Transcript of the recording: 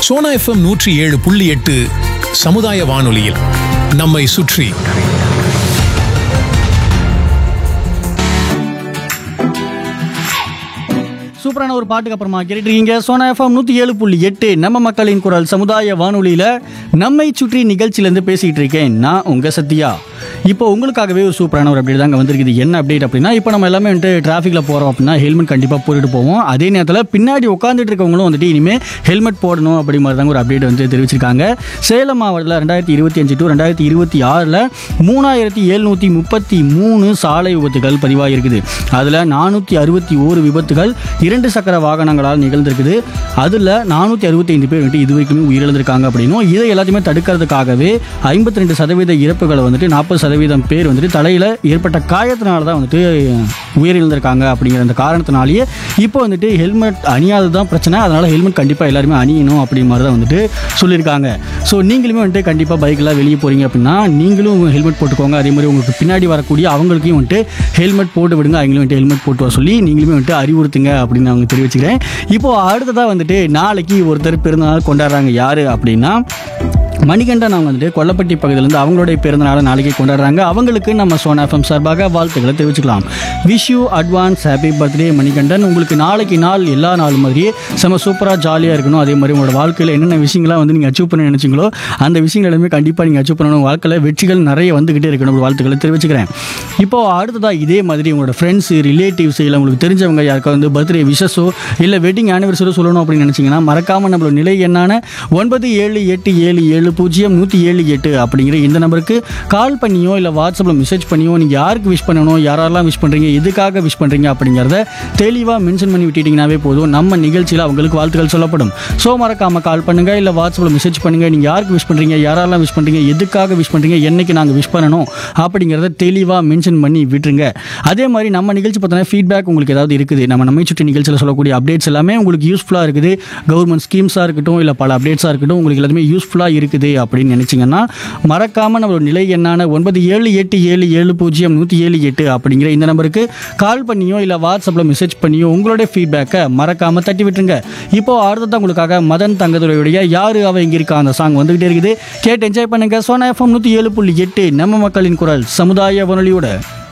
Sona FM 107.8 சமுதாய வானொலியில் நம்மை சுற்றி. சூப்பரான ஒரு பாட்டுக்கு அப்புறமா கேட்டுருக்கீங்க சோனா எஃப்எம் 107.8 நம்ம மக்களின் குரல் சமுதாய வானொலியில் நம்மை சுற்றி நிகழ்ச்சியிலேருந்து பேசிகிட்டு இருக்கேன் நான் உங்கள் சத்யா. இப்போ உங்களுக்காகவே ஒரு சூப்பரான ஒரு அப்டேட் தாங்க வந்திருக்குது. என்ன அப்டேட் அப்படின்னா, இப்போ நம்ம எல்லாமே வந்துட்டு டிராஃபிக்கில் போகிறோம் அப்படின்னா ஹெல்மெட் கண்டிப்பாக போட்டுட்டு போவோம். அதே நேரத்தில் பின்னாடி உட்காந்துட்டு இருக்கவங்களும் வந்துட்டு இனிமேல் ஹெல்மெட் போடணும் அப்படி மாதிரி தாங்க ஒரு அப்டேட் வந்து தெரிவிச்சிருக்காங்க. சேலம் மாவட்டத்தில் 2025 to 2026 3733 சாலை விபத்துகள் பதிவாகிருக்குது. அதில் 461 விபத்துகள் 2 சக்கர வாகனங்களால் நிகழ்ந்திருக்குது. அதில் 465 பேர் வந்துட்டு இது வரைக்குமே உயிரிழந்திருக்காங்க. அப்படின்னும் இதை எல்லாத்தையுமே தடுக்கிறதுக்காகவே 52% இறப்புகளை வந்துட்டு 40% பேர் வந்துட்டு தலையில் ஏற்பட்ட காயத்தினால தான் வந்துட்டு உயிரிழந்திருக்காங்க. அப்படிங்கிற அந்த காரணத்தினாலேயே இப்போ வந்துட்டு ஹெல்மெட் அணியாதது தான் பிரச்சனை. அதனால் ஹெல்மெட் கண்டிப்பாக எல்லாருமே அணியணும் அப்படி மாதிரி தான் வந்துட்டு சொல்லியிருக்காங்க. ஸோ நீங்களுமே வந்துட்டு கண்டிப்பாக பைக்கெலாம் வெளியே போகிறீங்க அப்படின்னா நீங்களும் ஹெல்மெட் போட்டுக்கோங்க. அதே மாதிரி உங்களுக்கு பின்னாடி வரக்கூடிய அவங்களுக்கும் வந்துட்டு ஹெல்மெட் போட்டு விடுங்க. அவங்களும் வந்துட்டு ஹெல்மெட் போட்டு வர சொல்லி நீங்களுமே வந்துட்டு அறிவுறுத்துங்க அப்படின்னு அவங்க தெரிவிச்சுக்கிறேன். இப்போது அடுத்ததாக வந்துட்டு நாளைக்கு ஒருத்தர் பிறந்தநாள் கொண்டாடுறாங்க. யார் அப்படின்னா மணிகண்டன். அவங்க வந்துட்டு கொல்லப்பட்டி பகுதியிலேருந்து அவங்களுடைய பிறந்தநாளை நாளைக்கு கொண்டாடுறாங்க. அவங்களுக்கு நம்ம சோனா எஃப்எம் சார்பாக வாழ்த்துக்களை தெரிவிச்சுக்கலாம். Wish you advance happy birthday Manikandan. உங்களுக்கு நாளைக்கு நாள் எல்லா நாளும் மாதிரியே செம சூப்பராக ஜாலியாக இருக்கணும். அதே மாதிரி உங்களோட வாழ்க்கையில் என்னென்ன விஷயங்கள்லாம் வந்து நீங்கள் அச்சீவ் பண்ண நினச்சிங்களோ அந்த விஷயங்கள் எல்லாமே கண்டிப்பாக நீங்கள் அச்சீவ் பண்ணணும். வாழ்க்கையில் வெற்றிகள் நிறைய வந்துக்கிட்டே இருக்கணும். வாழ்த்துக்களை தெரிவிச்சுக்கிறேன். இப்போது அடுத்ததாக இதே மாதிரி உங்களோட ஃப்ரெண்ட்ஸு ரிலேட்டிவ்ஸ் இல்லை உங்களுக்கு தெரிஞ்சவங்க யாருக்கா வந்து பர்த்டே விஷஸோ இல்லை வெட்டிங் ஆனிவர்சரியோ சொல்லணும் அப்படின்னு நினச்சிங்கன்னா மறக்காமல் நம்மளோட நிலை என்னான 9787700178 அப்படிங்கிற இந்த நம்பருக்கு கால் பண்ணியோ இல்லை வாட்ஸ்அப்பில் மெசேஜ் பண்ணியோ நீங்கள் யாருக்கு விஷ் பண்ணணும், யாரெல்லாம் விஷ் பண்ணுறீங்க, எதுக்காக விஷ் பண்ணுறீங்க அப்படிங்கிறத தெளிவாக மென்ஷன் பண்ணி விட்டுட்டிங்கனாவே போதும். நம்ம நிகழ்ச்சியில் அவங்களுக்கு வாழ்த்துக்கள் சொல்லப்படும். ஸோ மறக்காமல் கால் பண்ணுங்கள் இல்லை வாட்ஸ்அப்பில் மெசேஜ் பண்ணுங்கள். நீங்கள் யாருக்கு விஷ் பண்ணுறீங்க, யாரெல்லாம் விஷ் பண்ணுறீங்க, எதுக்காக விஷ் பண்ணுறீங்க, என்னைக்கு நாங்கள் விஷ் பண்ணணும் அப்படிங்கிறத தெளிவாக மென்ஷன் பண்ணி விட்டுருங்க. அதே மாதிரி நம்ம நிகழ்ச்சி பார்த்தோன்னா ஃபீட்பேக் உங்களுக்கு ஏதாவது இருக்குது, நம்மை சுற்றி நிகழ்ச்சியில் சொல்லக்கூடிய அப்டேட்ஸ் எல்லாமே உங்களுக்கு யூஸ்ஃபுல்லாக இருக்குது, கவர்மெண்ட் ஸ்கீம்ஸாக இருக்கட்டும் இல்லை பல அப்டேட்ஸாக இருக்கட்டும் உங்களுக்கு எல்லாமே யூஸ்ஃபுல்லாக இருக்குது அப்படின்னு நினைச்சீங்கன்னா மறக்காம நம்மளோட நிலை என்னான 9787700178 அப்படிங்கிற இந்த நம்பருக்கு கால் பண்ணியோ இல்லை வாட்ஸ்அப்பில் மெசேஜ் பண்ணியோ உங்களுடைய ஃபீட்பேக்கை மறக்காம தட்டி விட்டுருங்க. இப்போ அடுத்ததான் உங்களுக்காக மதன் தங்கதுரையுடைய யாரு அவ இங்க இருக்கா அந்த சாங் வந்துகிட்டே இருக்குது. கேட்டு என்ஜாய் பண்ணுங்க. சோனா எஃப்எம் 107.8 நம்ம மக்களின் குரல் சமுதாய வானொலியோட.